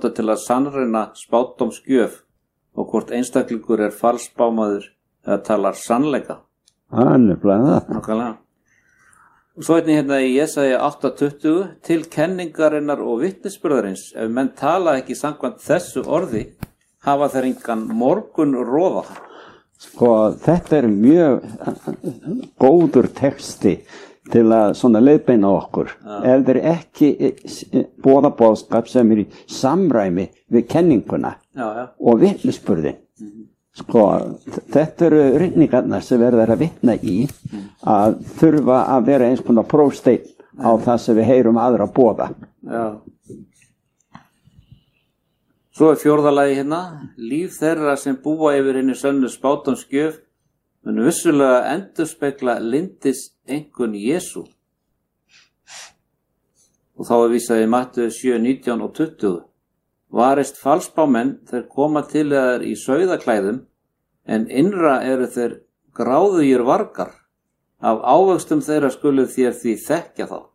nota til að sannreyna spádómsgjöf og hvort einstaklingur falsspámaður eða talar sannleika. Nefnilega það. Nákvæmlega. Og svo hérna í Jesaja 8:20 til kenningarinnar og vitnisburðarins, ef menn tala ekki samkvæmt þessu orði, hafa þeir engan morgun roða. Sko, þetta mjög góður texti til að svona leiðbeina okkur. Ef þeir ekki boða boðskap sem í samræmi við kenninguna og vitnisburðin. Sko, þetta ritningarnar sem verður að vitna í að þurfa að vera eins konar prófsteinn á það sem við heyrum aðra boða. Já. Svo fjórða lagi hérna, líf þeirra sem búa yfir hinni sönnu spádómsgjöf mun vissulega endurspegla lyndis einkunn Jesú. Og þá vísað í Matteus 7:19 og 20. Varist falsspámenn, þeir koma til þér í sauðaklæðum, en innra eru þeir gráðugir vargar. Af ávöxtum þeirra skuluð þér því þekkja þá.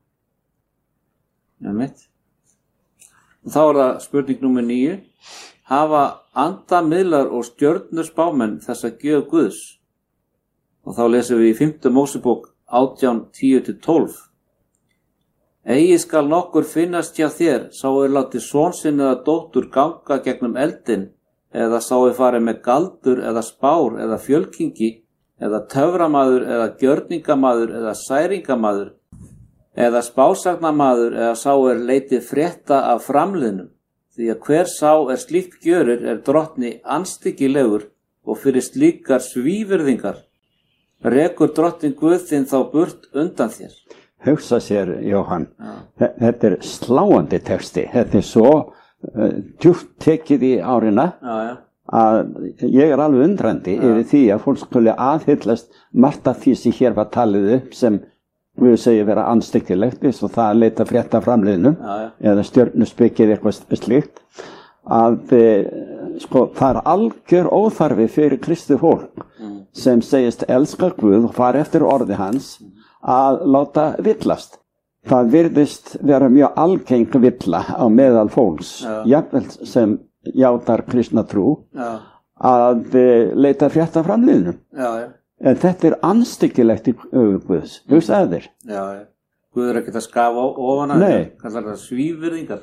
Og þá það spurning númer 9. Hafa andamiðlar og stjörnuspámenn þessa gjöf Guðs? Og þá lesum við í 5. Mósebók 18:10-12. Eigi skal nokkur finnast hjá þér, sá látið son sinn eða dóttur ganga gegnum eldin, eða sá farið með galdur eða spár eða fjölkingi, eða töframaður eða gjörningamaður eða særingamaður, eða spásagnamaður eða sá leitið frétta af framliðnum, því að hver sá slíkt gjörir drottni anstíkilegur og fyrir slíkar svívirðingar rekur drottinn Guð þinn þá burt undan þér. Hugsa sér, Jóhann, þetta sláandi texti, þetta svo djúpt tekið í árina að ég alveg undrandi yfir því að fólk skuli aðhyllast margt af því sem hér var talið upp sem við segjum vera anstíkilegt, eins og það að leita frétta framliðnum eða stjörnuspekið eitthvað slíkt, að sko, það algjör óþarfi fyrir kristið fólk sem segist elska Guð og fara eftir orði hans að láta villast. Það virðist vera mjög algeng villa á meðal fólks, jafnvel sem játar kristna trú, að leita frétta framliðnum. En þetta anstíkilegt í augum Guðs, hugsaðu þér. Guð ekki að skafa ofan að það, kallar það svívirðingar.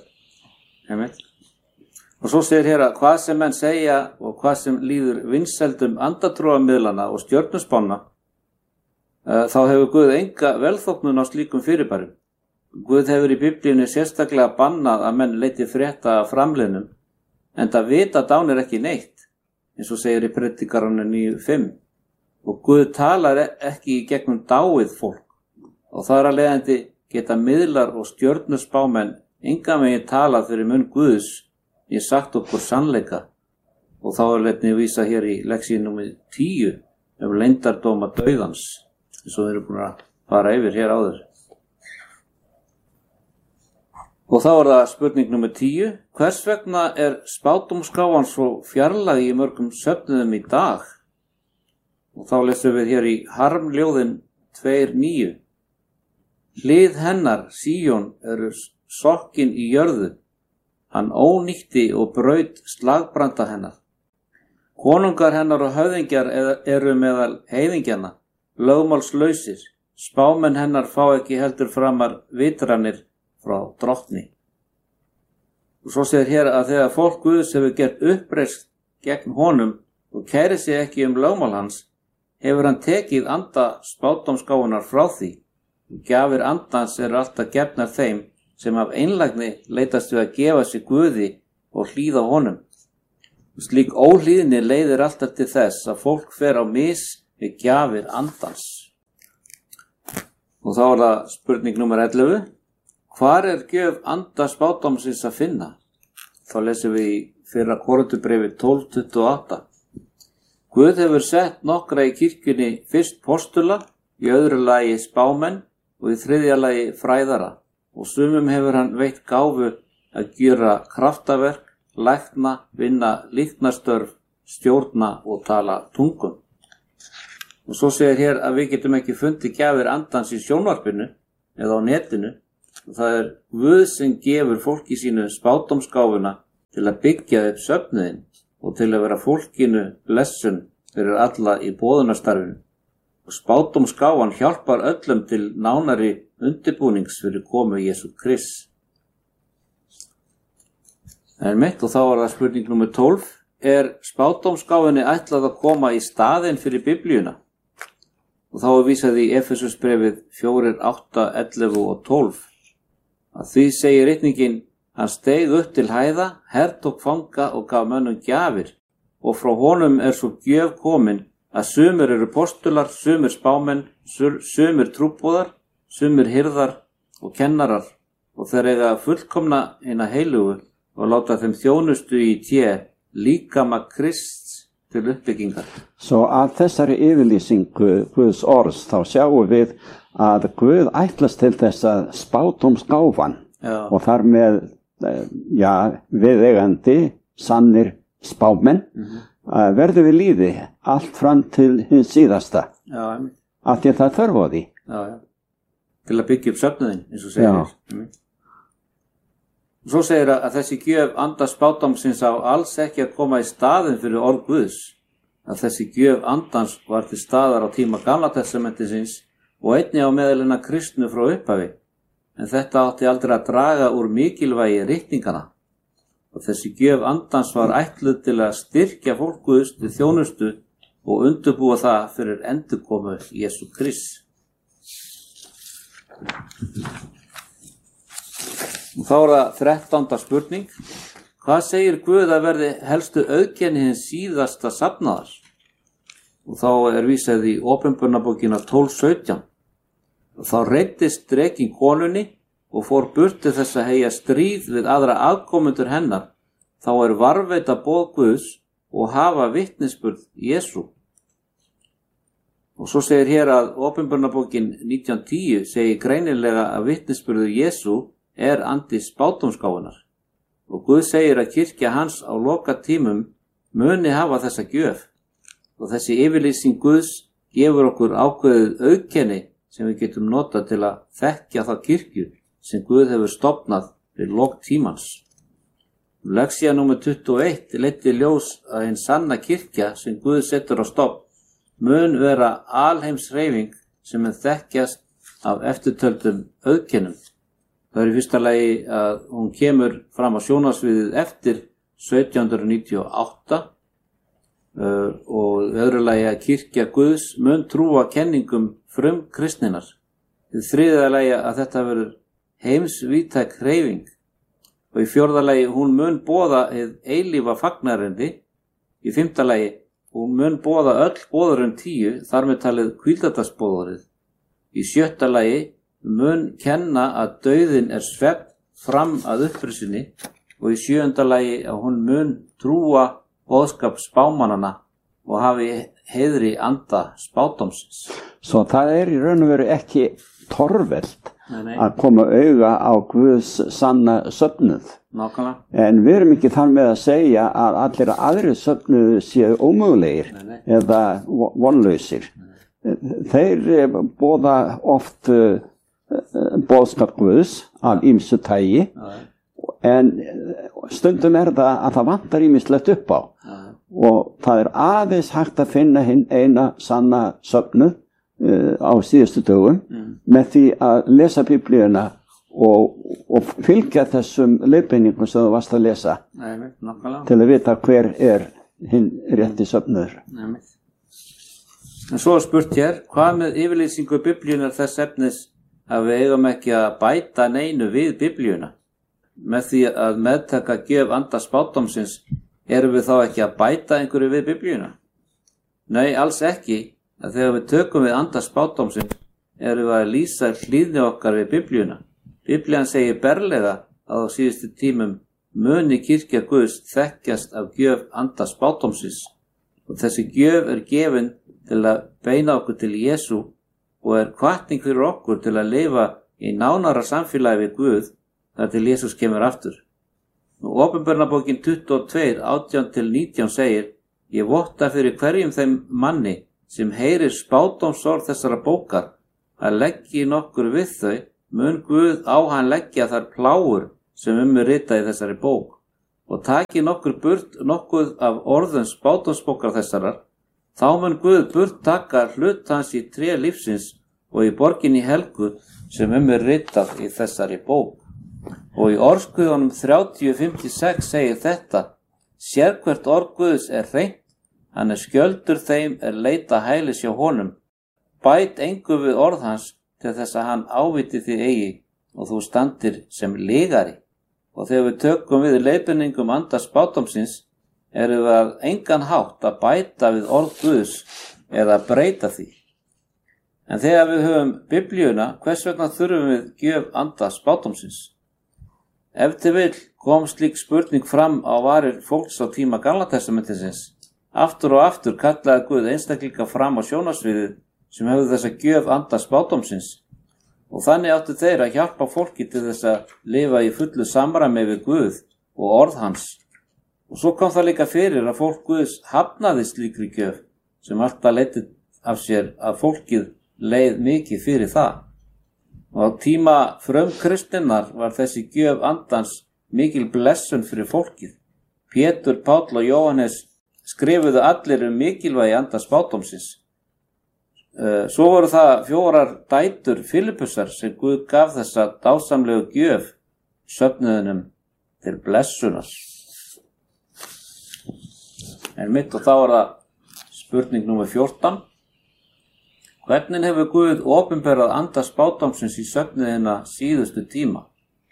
Og svo segir hér að hvað sem menn segja og hvað sem líður vinsældum andatrúarmiðlana og stjörnuspána, þá hefur Guð enga velþóknun á slíkum fyrirbærum. Guð hefur í Biblíunni sérstaklega bannað að menn leiti frétta af framliðnum, en það vita dánir ekki neitt, eins og segir í Predikaranum 9:5. Og Guð talar ekki í gegnum dáið fólk, og þar að leiðandi geta miðlar og stjörnuspámenn engan veginn talað fyrir munn Guðs, ég sagt okkur sannleika. Og þá letni vísa hér í leksíu númer 10 leyndardóma dauðans, eins og þeir búin að fara yfir hér áður. Og þá það spurning númer 10. Hvers vegna spádómsgáfan svo fjarlæg í mörgum söfnuðum í dag? Og þá lesum við hér í Harmljóðin 2:9. Hlið hennar, Síón, sokkin í jörðu. Hann ónýtti og braut slagbranda hennar. Konungar hennar og höfðingjar eru meðal heiðingjana, lögmálslausir. Spámenn hennar fá ekki heldur framar vitranir frá drottni. Og svo segir hér að þegar fólk Guðs hefur gert uppreist gegn honum og kæri sig ekki lögmál hans, hefur hann tekið anda spádómsgáfunar frá því. Gjafir andans alltaf gefnar þeim sem af einlægni leitast við að gefa sig Guði og hlýða honum. Slík óhlýðni leiðir alltaf til þess að fólk fer á mis við gjafir andans. Og þá það spurning númer 11. Hvar gjöf anda spádómsins að finna? Þá lesum við í 1. Korinthubréfi 12:28. Guð hefur sett nokkra í kirkjunni fyrst postula, í öðru lagi spámenn og í þriðja lagi fræðara. Og sumum hefur hann veitt gáfu að gjöra kraftaverk, lækna, vinna líknarstörf, stjórna og tala tungum. Og svo segir hér að við getum ekki fundið gjafir andans í sjónvarpinu eða á netinu. Og það Guð sem gefur fólki sínu spádómsgáfuna til að byggja upp söfnuðinn og til að vera fólkinu blessun fyrir alla í boðunarstarfinu. Og spádómsgáfan hjálpar öllum til nánari undirbúnings fyrir komu Jesú Krists. Og þá var það spurning nummer 12. Er spádómsgáfunni ætlað að koma í staðinn fyrir Biblíuna? Og þá er vísað í Efesusbrefið 4, 8, 11 og 12. Að því segir ritningin: hann steig upp til hæða, hertók fanga og gaf mönnum gjafir, og frá honum er svo gjöf komin að sumir eru postular, sumir spámenn, sumir trúboðar, sumir hirðar og kennarar, og þeir eiga fullkomna hina heilugu og láta þeim þjónustu í líkama Krists til uppbyggingar. Svo að þessari yfirlýsingu Guðs orðs þá sjáum við að Guð ætlast til þess að spádómsgáfan og þar með viðeigandi sannir spámenn verður við líði allt fram til hins síðasta af því að það þörf á því til að byggja upp söfnuðinn, eins og segir. Svo segir að þessi gjöf anda spádómsins á alls ekki að koma í staðinn fyrir orð Guðs, að þessi gjöf andans var til staðar á tíma Gamla testamentisins og einnig á meðalina kristnu frá upphafi, en þetta átti aldrei að draga úr mikilvægi ritningana. Og þessi gjöf andans var ætluð til að styrkja fólk Guðs til þjónustu og undirbúa það fyrir endurkomu Jesú Krists. Og þá er það 13. spurning. Hvað segir Guð að verði helstu auðkenni hins síðasta safnaðar? Og þá er vísað í Opinberunarbókina 12:17. Og þá reiddist drekinn konunni og fór burt til þess að heyja stríð við aðra afkomendur hennar. Þá er varðveita boð Guðs og hafa vitnisburð Jesú. Og svo segir hér að Opinberunarbókin 19:10 segir greinilega að vitnisburður Jesú er andi spádómsgáfunar. Og Guð segir að kirkja hans á loka tímum muni hafa þessa gjöf. Og þessi yfirlýsing Guðs gefur okkur ákveðið auðkenni sem við getum notað til að þekkja þá kirkju sem Guð hefur stofnað við lok tímans. Lexía númer 21 leiddi ljós að hinn sanna kirkja sem Guð setur á stofn mun vera alheimshreyfing sem þekkjast af eftirtöldum auðkennum. Það er í fyrsta lagi að hún kemur fram á sjónarsviðið eftir 1798 og í öðru lagi að kirkja Guðs mun trúa kenningum frumkristninnar. Í þriðja lagi að þetta verður heimsvíðtæk hreyfing og í fjórða lagi hún mun boða hið eilífa fagnarendi. Í fimmta lagi hún mun boða öll boðurum 10, þar með talið hvíldardagsboðorið. Í sjötta lagi mun kenna að dauðinn er svefn fram að upprisunni og í sjöunda lagi að hún mun trúa boðskap spámannana og hafi heiðri anda spádómsins. Svo það er í raun og veru ekki torvelt að koma auga á Guðs sanna söfnuð. Nákvæmlega. En við erum ekki þar með að segja að allir aðrir söfnuð séu ómögulegir eða vonlausir. Þeir boða oft boðskap Guðs af ýmsu tagi en stundum er það að það vantar ýmislegt upp á og það er aðeins hægt að finna hinn eina sanna söfnuð á síðustu dögum með því að lesa Biblíuna og fylgja þessum leiðbeiningum sem þú varst að lesa til að vita hver er hinn rétti söfnuður. En svo er spurt hér, hvað með yfirlýsingu Biblíunar þess efnis að við eigum ekki að bæta neinu við Biblíuna? Með því að meðtaka gjöf anda spádómsins erum við þá ekki að bæta einhverju við Biblíuna? Nei, alls ekki. Að þegar við tökum við anda spádómsins erum við að lýsa hlýðni okkar við Biblíuna. Biblían segir berlega að á síðustu tímum muni kirkja Guðs þekkjast af gjöf anda spádómsins og þessi gjöf er gefin til að beina okkur til Jesú og er hvatning fyrir okkur til að lifa í nánara samfélagi við Guð þar til Jesús kemur aftur. Opinberunarbókin 22, 18-19 segir: Ég votta fyrir hverjum þeim manni sem heyrir spádómsorð þessara bókar að leggi nokkur við þau, mun Guð á hann leggja þar plágur sem er ritað í þessari bók. og taki nokkuð af orðum spádómsbókar þessarar, þá mun Guð burt taka hlut hans í tré lífsins og í borginni helgu sem ritað í þessari bók. Og í Orðsguðunum 30:56 segir þetta: Sérhvert orð Guðs hreint, hann skjöldur þeim leita hælis hjá honum. Bæt engu við orð hans til þess að hann áviti þig eigi og þú standir sem lygari. Og þegar við tökum við leiðbeiningum anda spádómsins, erum við að engan hátt að bæta við orð Guðs eða breyta því. En þegar við höfum Biblíuna, hvers vegna þurfum við gjöf anda spádómsins? Ef til vill kom slík spurning fram á varir fólks á tíma Gamla testamentisins. Aftur og aftur kallaði Guð einstaklinga fram á sjónarsviðið sem hefðu þessa gjöf anda spádómsins. Og þannig áttu þeir að hjálpa fólki til þess að lifa í fullu samræmi við Guð og orð hans. Og svo kom það líka fyrir að fólk Guðs hafnaði slíkri gjöf sem alltaf leiddi af sér að fólkið leið mikið fyrir það. Og á tíma frumkristninnar var þessi gjöf andans mikil blessun fyrir fólkið. Pétur, Páll og Jóhannes skrifuðu allir mikilvægi anda spádómsins. Svo voru það 4 dætur Filippusar sem Guð gaf þessa dásamlegu gjöf söfnuðunum til blessunar. En mitt og þá það spurning númer 14. Hvernig hefur Guð opinberað anda spádómsins í söfnuðina síðustu tíma?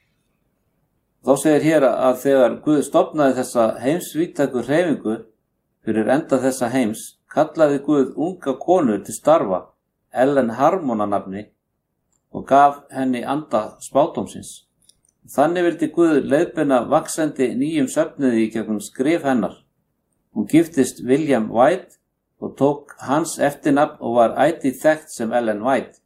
Þá segir hér að þegar Guð stofnaði þessa heimsvíttæku hreyfingu fyrir enda þessa heims, kallaði Guð unga konu til starfa, Ellen Harmon að nafni, og gaf henni anda spádómsins. Þannig vildi Guð leiðbeina vaxandi nýjum söfnuði í gegnum skrif hennar. Hún giftist William White og tók hans eftirnafn og var ætíð þekkt sem Ellen White.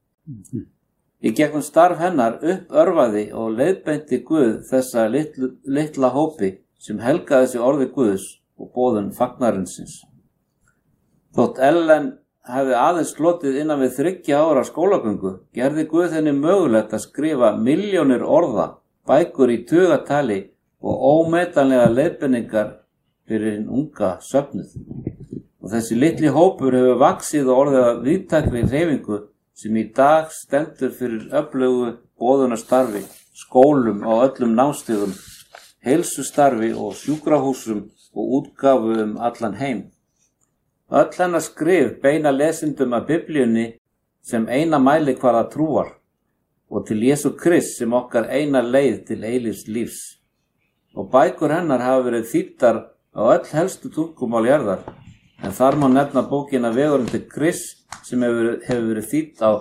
Í gegnum starf hennar uppörvaði og leiðbeinti Guð þessa litla hópi sem helgaði sig orði Guðs og boðun fagnarinsins. Þótt Ellen hefði aðeins slotið innan við 3 ára skólagöngu, gerði Guð henni mögulegt að skrifa milljónir orða, bækur í tugatali og ómetanlega leiðbeiningar fyrir hinn unga söfnuð. Og þessi litli hópur hefur vaxið og orðið að víðtækri hreyfingu sem í dag stendur fyrir öflugu boðunarstarfi, skólum á öllum námsstigum, heilsustarfi og sjúkrahúsum og útgáfu allan heim. Öll hennar skrif beina lesendum að Biblíunni sem eina mælikvarða trúar og til Jesú Krist sem okkar eina leið til eilífs lífs. Og bækur hennar hafa verið þýddar á öll helstu tungumál jarðar, en þar má nefna bókina Vegurinn til Krist sem hefur verið þýdd á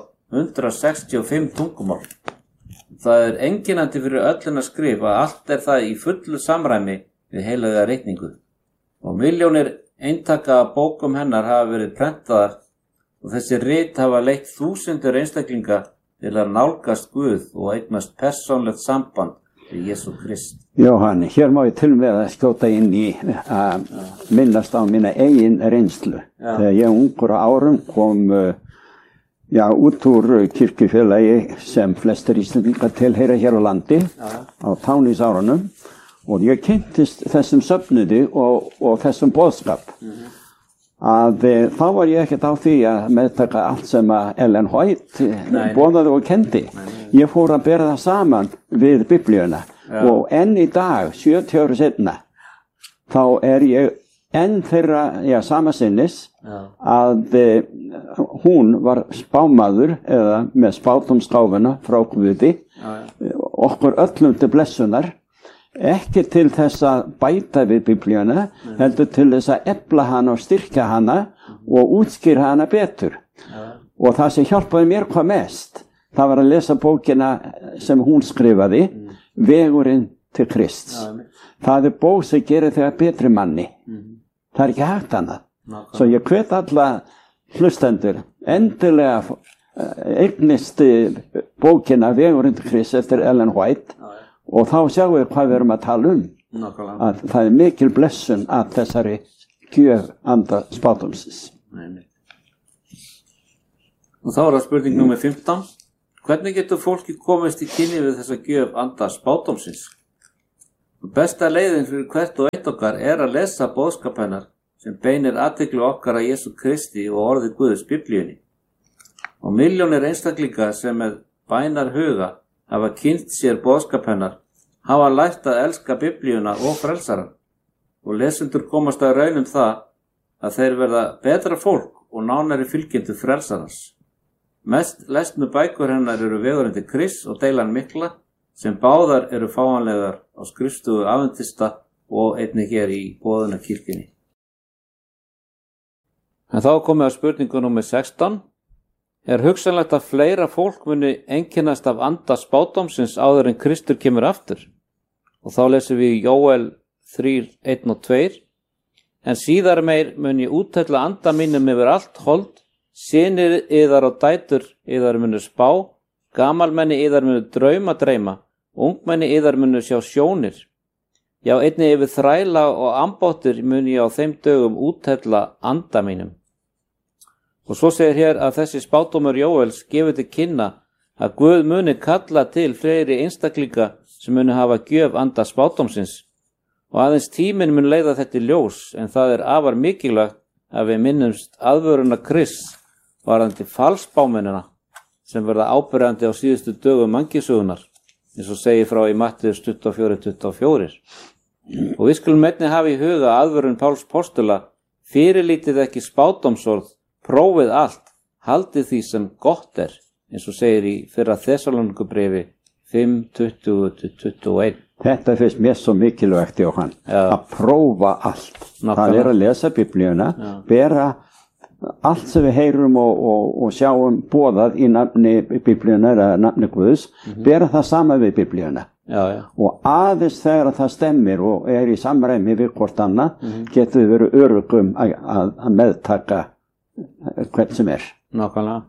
165 tungumál. Það einkennandi fyrir öll hennar skrif að allt það í fullu samræmi við heilaga reikningu. Og milljónir eintaka af bókum hennar hafa verið prentaðar og þessi rit hafa leitt þúsundir einstaklinga til að nálgast Guð og eignast persónlegt samband við Jesú Krist. Jóhann, hér má ég til með að skjóta inn í að minnast á mína eigin reynslu. Þegar ég ungur á árum kom út úr kirkjufélagi sem flestir Íslendingar tilheyra hér á landi á táningsárunum og ég kynntist þessum söfnuði og þessum boðskap. Þá var ég ekkert á því að meðtaka allt sem að Ellen White boðaði og kendi. Ég fór að bera það saman við Biblíuna og enn í dag, 70 ára seinna, þá ég enn þeirra sama sinnis að hún var spámaður eða með spádómsgáfuna frá Guði, okkur öllum til blessunar, ekki til þess að bæta við Biblíuna, heldur til þess að efla hana og styrkja hana og útskýra hana betur. Og það sem hjálpaði mér hvað mest, það var að lesa bókina sem hún skrifaði, Vegurinn til Krists. Það bók sem gerir þig að betri manni. Það ekki hægt annað. Svo ég hvet alla hlustendur endilega eignist bókina Vegurinn til Krists eftir Ellen White og þá sjáum við hvað við erum að tala um. Að það mikil blessun að þessari gjöf anda spádómsins. Og þá það spurning númer 15. Hvernig getur fólki komist í kynni við þessa gjöf anda spádómsins? Besta leiðin fyrir hvert og eitt okkar að lesa boðskap hennar sem beinir athygli okkar að Jesú Kristi og orði Guðs Biblíunni. Og milljónir einstaklinga sem með bænar huga hafa kynnt sér boðskap hennar, hafa lært að elska Biblíuna og frelsarann. Og lesendur komast að raun það að þeir verða betra fólk og nánari fylgjendur frelsarans. Mest lesnu bækur hennar eru Vegurinn til Krists og Deilan mikla, sem báðar eru fáanlegar á skrifstofu adventista og einnig hér í Boðunarkirkjunni. En þá komum við að spurningu númer 16. Er hugsanlegt að fleira fólk muni einkennast af anda spádómsins áður en Kristur kemur aftur? Og þá lesum við Jóel 3:1 og 2. En síðar meir mun ég úthella anda mínum yfir allt hold, synir yðar og dætur yðar munu spá, gamalmenni yðar munu dreyma, ungmenni yðar munu sjá sjónir. Já, einnig yfir þræla og ambáttir mun ég á þeim dögum úthella anda mínum. Og svo segir hér að þessi spádómur Jóels gefur til kynna að Guð muni kalla til fleiri einstaklinga sem muni hafa gjöf anda spádómsins. Og aðeins tíminn mun leiða þetta í ljós, en það afar mikilvægt að við minnumst aðvöruna Krists varðandi falsbámennina sem verða ábyrjandi á síðustu dögum mannkynssögunnar, eins og segir frá í Mattheus 24:24. Og við skulum einnig hafa í huga aðvörun Páls postula: fyrirlítið ekki spádómsorð, prófið allt, haldið því sem gott eins og segir í fyrra Þessalónikubréfi 5:20-21. Þetta finnst mér svo mikilvægt, Jóhann, að prófa allt. Það að lesa Biblíuna, bera allt sem við heyrum og sjáum boðað í nafni Biblíuna eða nafni Guðs, bera það sama við Biblíuna. Og aðeins þegar það stemmir og í samræmi við hvort annað, getur við verið öruggum að meðtaka hvern sem Nákvæmlega.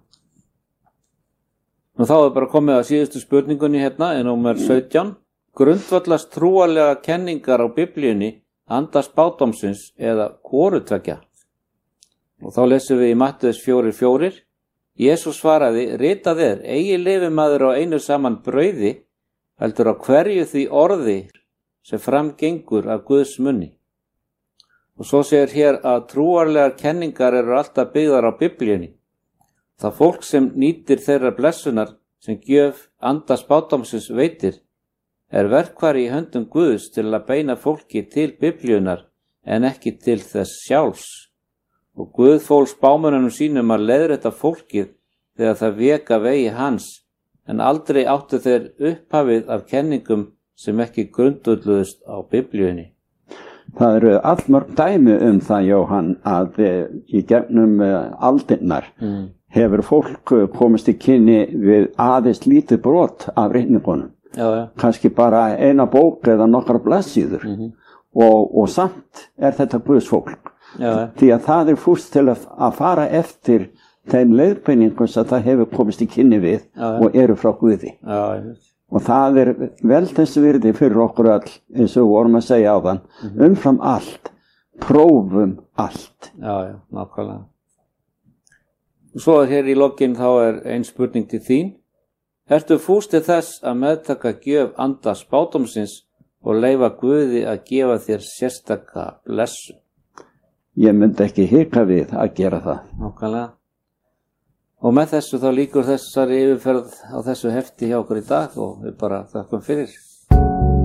Nú þá bara komið að síðustu spurningunni hérna, númer 17. Grundvallast trúarlega kenningar á Biblíunni anda spádómsins eða hvorutveggja? Og þá lesum við í Mattheus 4:4. Jesús svaraði: ritað eigi lifi maður á einu saman brauði, heldur á hverju því orði sem framgengur af Guðs munni. Og svo segir hér að trúarlegar kenningar eru alltaf byggðar á Biblíunni. Það fólk sem nýtir þeirra blessunar sem gjöf anda spádómsins veitir verkfæri í höndum Guðs til að beina fólki til Biblíunar en ekki til þess sjálfs. Og Guð fól spámönnunum sínum að leiðrétta fólkið þegar það vék af vegi hans, en aldrei áttu þeir upphafið af kenningum sem ekki grundvölluðust á Biblíunni. Það eru allmörg dæmi það, Jóhann, að í gegnum aldirnar hefur fólk komist í kynni við aðeins lítið brot af ritningunum. Kannski bara eina bók eða nokkra blaðsíður og samt þetta Guðs fólk. Því að það fúst til að fara eftir þeim leiðbeiningum sem það hefur komist í kynni við og eru frá Guði. Og það vel þess virði fyrir okkur öll, eins og vorum að segja áðan, umfram allt, prófum allt. Já, nákvæmlega. Og svo hér í lokin þá ein spurning til þín. Ertu fús til þess að meðtaka gjöf anda spádómsins og leyfa Guði að gefa þér sérstaka blessun? Ég myndi ekki hika við að gera það. Nákvæmlega. Og með þessu þá lýkur þessari yfirferð á þessu hefti hjá okkur í dag og við bara þakkum fyrir.